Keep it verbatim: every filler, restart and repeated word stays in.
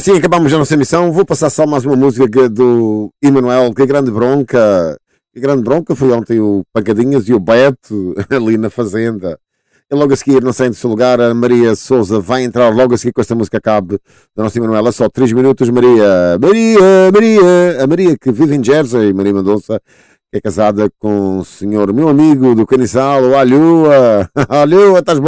Assim acabamos a nossa emissão. Vou passar só mais uma música do Emanuel, que grande bronca. Que grande bronca foi ontem o Pancadinhas e o Beto ali na Fazenda. E logo a seguir, não sei em seu lugar, a Maria Souza vai entrar logo a seguir com esta música cabe da nossa Emanuela. Só três minutos, Maria. Maria, Maria. A Maria que vive em Jersey, Maria Mendonça, que é casada com o senhor, meu amigo do Canissal, o Alhua. Alhua, estás bom?